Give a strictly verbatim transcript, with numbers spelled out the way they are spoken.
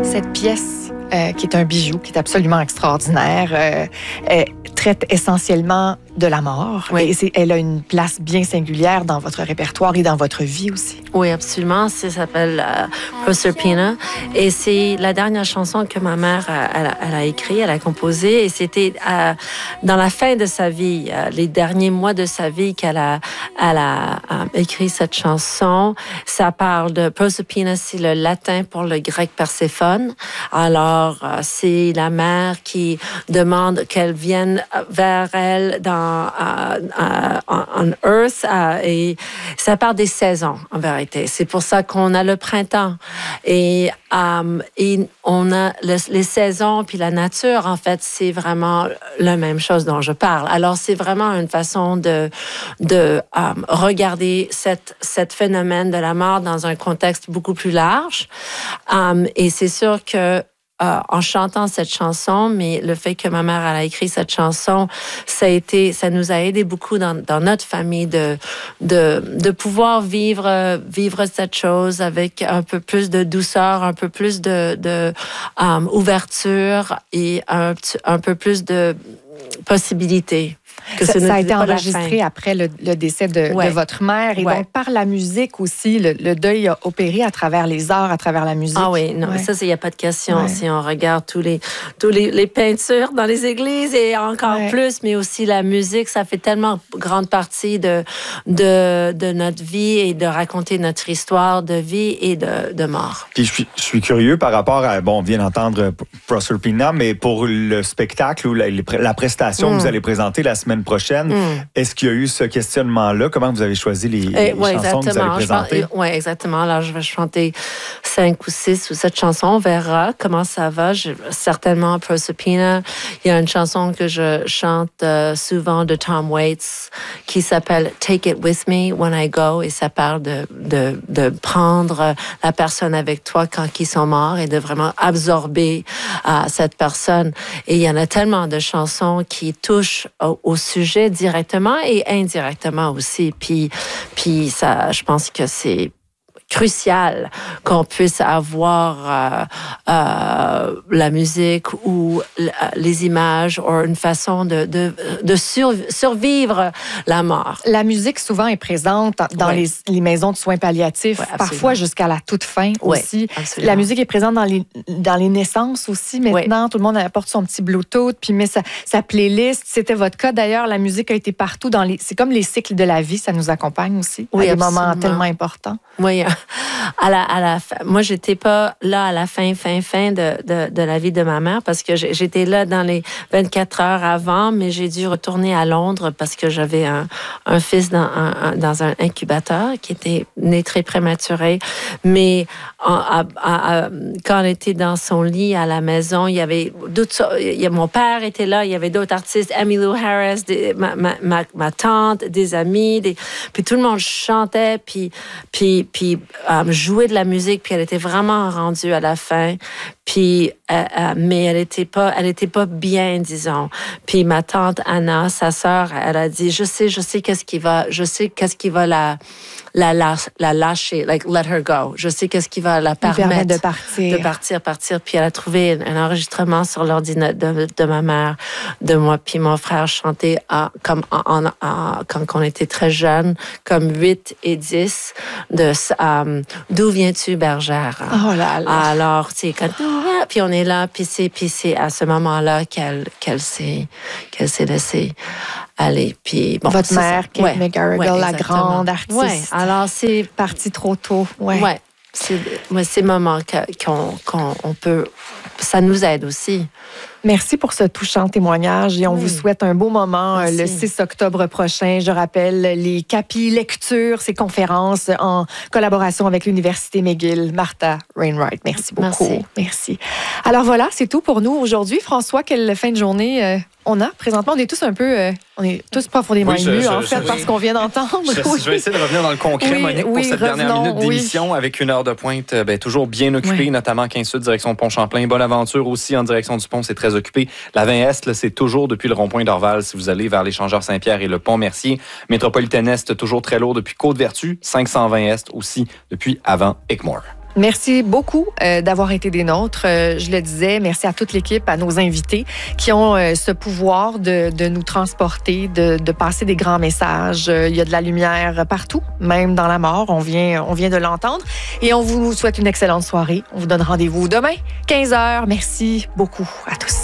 Cette pièce, euh, qui est un bijou, qui est absolument extraordinaire, euh, euh, traite essentiellement de la mort. Oui. Et c'est, elle a une place bien singulière dans votre répertoire et dans votre vie aussi. Oui, absolument. Ça s'appelle euh, Proserpina. Et c'est la dernière chanson que ma mère a, elle a, elle a écrite, elle a composée. Et c'était euh, dans la fin de sa vie, euh, les derniers mois de sa vie, qu'elle a, elle a euh, écrit cette chanson. Ça parle de Proserpina, c'est le latin pour le grec Perséphone. Alors, euh, c'est la mère qui demande qu'elle vienne vers elle dans Uh, uh, on Earth uh, et ça part des saisons en vérité. C'est pour ça qu'on a le printemps et, um, et on a le, les saisons puis la nature en fait c'est vraiment la même chose dont je parle. Alors c'est vraiment une façon de de um, regarder cette cette phénomène de la mort dans un contexte beaucoup plus large um, et c'est sûr que Euh, en chantant cette chanson, mais le fait que ma mère elle a écrit cette chanson, ça a été, ça nous a aidé beaucoup dans, dans notre famille de de de pouvoir vivre vivre cette chose avec un peu plus de douceur, un peu plus de de um, ouverture et un un peu plus de possibilités. Que ça, ça a été enregistré après le, le décès de, ouais. de votre mère. Et ouais. donc, par la musique aussi, le, le deuil a opéré à travers les arts, à travers la musique. Ah oui, non, ouais. ça, il n'y a pas de question. Ouais. Si on regarde tous les, tous les, les peintures dans les églises et encore ouais. plus, mais aussi la musique, ça fait tellement grande partie de, de, de notre vie et de raconter notre histoire de vie et de, de mort. Puis je suis, je suis curieux par rapport à, bon, on vient d'entendre Proserpina, mais pour le spectacle ou la, la prestation mm. que vous allez présenter la semaine prochaine. Mm. Est-ce qu'il y a eu ce questionnement-là? Comment vous avez choisi les, les euh, ouais, chansons que vous allez présenter? Oui, exactement. Alors, je vais chanter cinq ou six ou sept chansons. On verra comment ça va. Je, certainement, Proserpina. Il y a une chanson que je chante euh, souvent de Tom Waits qui s'appelle Take It With Me When I Go et ça parle de, de, de prendre la personne avec toi quand ils sont morts et de vraiment absorber euh, cette personne. Et il y en a tellement de chansons qui touchent au, au sujet directement et indirectement aussi. Puis, puis ça, je pense que c'est crucial qu'on puisse avoir euh, euh, la musique ou les images ou une façon de, de, de sur, survivre la mort. La musique souvent est présente dans oui. les, les maisons de soins palliatifs, oui, parfois jusqu'à la toute fin oui, aussi. Absolument. La musique est présente dans les, dans les naissances aussi maintenant. Oui. Tout le monde apporte son petit Bluetooth puis met sa, sa playlist. C'était votre cas d'ailleurs. La musique a été partout. Dans les, c'est comme les cycles de la vie, ça nous accompagne aussi oui, à des absolument. moments tellement importants. Oui, à la, à la fin. Moi, j'étais pas là à la fin, fin, fin de, de, de la vie de ma mère parce que j'étais là dans les vingt-quatre heures avant, mais j'ai dû retourner à Londres parce que j'avais un, un fils dans un, dans un incubateur qui était né très prématuré. Mais à, à, à, quand on était dans son lit à la maison, il y avait d'autres, il y a, mon père était là, il y avait d'autres artistes, Emmylou Harris, des, ma, ma, ma, ma tante, des amis, des, puis tout le monde chantait, puis, puis, puis um, jouait de la musique, puis elle était vraiment rendue à la fin. Puis, euh, euh, mais elle était pas, elle était pas bien, disons. Puis ma tante Anna, sa sœur, elle a dit, je sais, je sais qu'est-ce qui va, je sais qu'est-ce qui va la, la, la, la lâcher, like let her go. Je sais qu'est-ce qui va la permettre de partir, de partir, partir. Puis elle a trouvé un enregistrement sur l'ordinateur de, de ma mère, de moi, puis mon frère chantait à, comme en, en, en, quand on était très jeunes, comme huit et dix de um, D'où viens-tu, bergère? Oh là là. Alors, tu sais, quand puis on est là, puis c'est, puis c'est à ce moment-là qu'elle, qu'elle s'est, qu'elle s'est laissée aller. Puis bon, votre mère, Kate ouais, McGarrigle, ouais, la grande artiste. Ouais. Alors c'est parti trop tôt. Ouais. ouais. C'est ouais, ces moments qu'on, qu'on on peut, ça nous aide aussi. Merci pour ce touchant témoignage et on oui. vous souhaite un beau moment Merci. le six octobre prochain. Je rappelle les Capi Lectures, ces conférences en collaboration avec l'Université McGill. Martha Wainwright, merci beaucoup. Merci. Merci. Alors voilà, c'est tout pour nous aujourd'hui. François, quelle fin de journée euh, on a? Présentement, on est tous un peu... Euh, on est tous profondément oui, émus, en fait, je, parce qu'on vient d'entendre. Je, oui. je vais essayer de revenir dans le concret, oui, Monique, oui, pour cette revenons, dernière minute d'émission oui. avec une heure de pointe ben, toujours bien occupée, oui. notamment quinze Sud, direction Pont-Champlain. Bonne aventure aussi en direction du pont, c'est très occupé. La vingt Est, là, c'est toujours depuis le rond-point d'Orval, si vous allez vers l'échangeur Saint-Pierre et le Pont-Mercier. Métropolitaine Est, toujours très lourd depuis Côte-Vertu. cinq cent vingt Est aussi depuis avant Hickmore. Merci beaucoup euh, d'avoir été des nôtres. Euh, je le disais, merci à toute l'équipe, à nos invités qui ont euh, ce pouvoir de, de nous transporter, de, de passer des grands messages. Euh, il y a de la lumière partout, même dans la mort. On vient, on vient de l'entendre. Et on vous souhaite une excellente soirée. On vous donne rendez-vous demain, quinze heures. Merci beaucoup à tous.